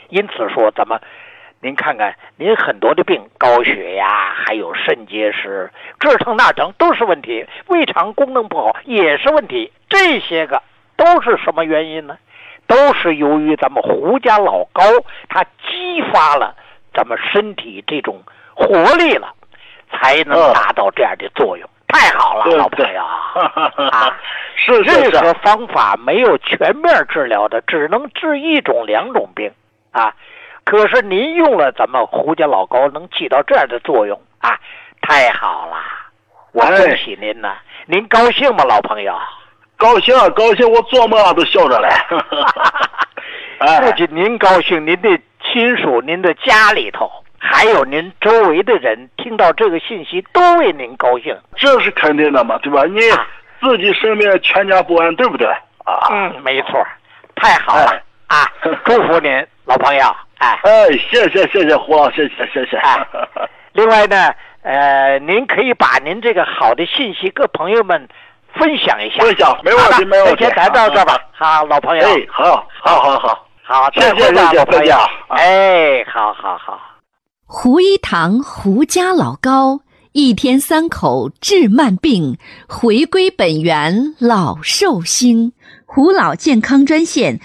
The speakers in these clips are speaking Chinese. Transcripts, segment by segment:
因此说，咱们您看看，您很多的病，高血压，还有肾结石，这疼那疼都是问题，胃肠功能不好也是问题，这些个都是什么原因呢？都是由于咱们胡家老高，它激发了咱们身体这种活力了，才能达到这样的作用。太好了，老朋友啊！ 是任何方法没有全面治疗的，只能治一种两种病啊。可是您用了咱们胡家老高，能起到这样的作用啊！太好了，我恭喜您呢！您高兴吗，老朋友？ 高兴，高兴，我做梦都笑着来。 不仅您高兴，您的亲属、您的家里头，还有您周围的人，听到这个信息都为您高兴。 这是肯定的嘛，对吧？你自己身边全家不安，对不对？ 没错，太好了啊！祝福您，老朋友。 谢谢胡老师，谢谢。 另外呢，您可以把您这个好的信息跟朋友们分享一下。 分享，没问题，没问题。 先谈到这吧。好，老朋友。好， 谢谢老朋友。 好。 胡一堂胡家老高，一天3口治慢病，回归本源老寿星。胡老健康专线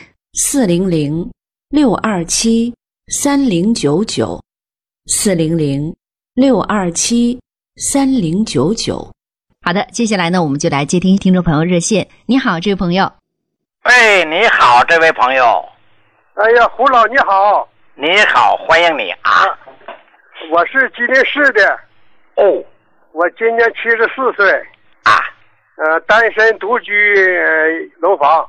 400-627-3099，400-627-3099。好的，接下来呢，我们就来接听听众朋友热线。你好，这位朋友。 你好，这位朋友。 哎呀，胡老你好。 你好，欢迎你啊。 我是吉林市的。我今年74岁。单身独居楼房。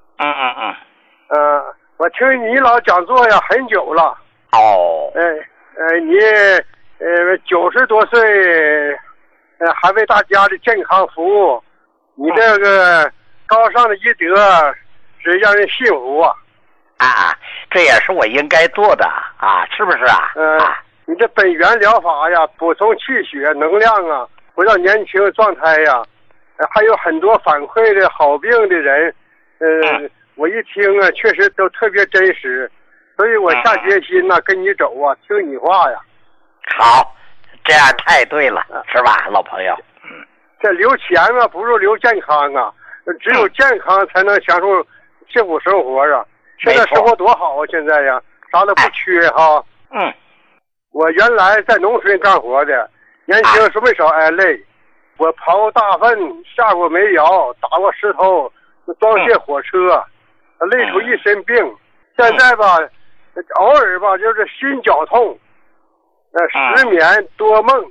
我听你老讲座呀很久了。你90多岁，还为大家的健康服务，你这个高尚的医德是让人信服啊。 这也是我应该做的啊，是不是啊？ 你这本源疗法呀，补充气血能量啊，回到年轻状态呀，还有很多反馈的好病的人，我一听啊，确实都特别真实，所以我下决心呢，跟你走啊，听你话呀。 好，这样太对了，是吧，老朋友？ 这留钱啊，不如留健康啊，只有健康才能享受幸福生活啊。现在生活多好啊，现在呀，啥都不缺哈。我原来在农村干活的，年轻时没少挨累。我刨大粪，下过煤窑，打过石头，装卸火车，累出一身病。现在吧，偶尔吧就是心绞痛，失眠多梦，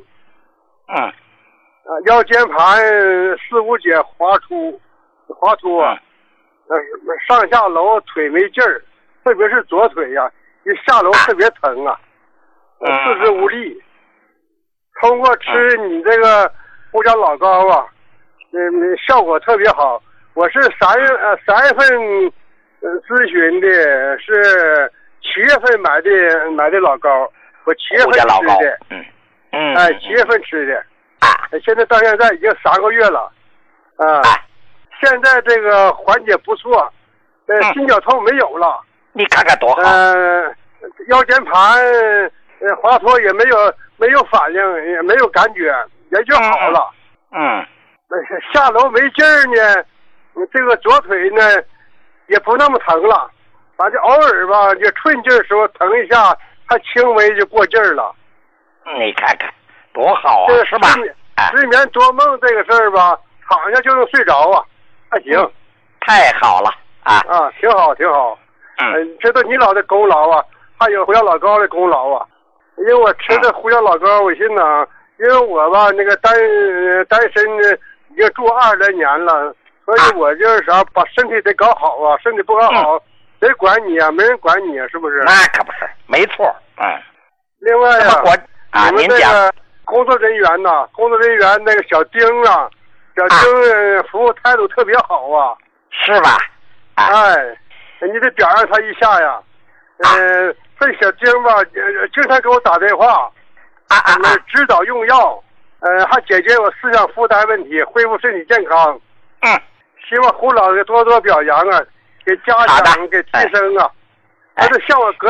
腰间盘4、5节滑突啊，上下楼腿没劲儿，特别是左腿呀，一下楼特别疼啊，四肢无力。通过吃你这个胡家老高啊，效果特别好。我是3月份咨询的，是7月份买的老高，我7月份吃的，7月份吃的，现在到现在已经3个月了，现在这个缓解不错，心绞痛没有了， 你看看多好， 腰间盘滑脱也没有反应，也没有感觉，也就好了，下楼没劲儿呢，这个左腿呢也不那么疼了，反正偶尔吧，就寸劲儿时候疼一下，还轻微就过劲儿了。 你看看多好啊， 这是吧？ 失眠多梦这个事儿吧，躺下就能睡着啊，还行。 太好了挺好挺好。这都你老的功劳啊，还有胡家老高的功劳啊。因为我吃的胡家老高，我心想，因为我吧那个单身呢，已经住20来年了，所以我就是啥，把身体得搞好啊，身体不搞好，谁管你啊？没人管你啊，是不是？ 那可不是，没错。 另外你们这个工作人员呐，那个小丁啊，服务态度特别好啊， 是吧？ 你得表扬他一下呀。这小丁吧，经常给我打电话，指导用药，还解决我思想负担问题，恢复身体健康。希望胡老师多多表扬啊，给嘉奖，给提升啊。他是像我哥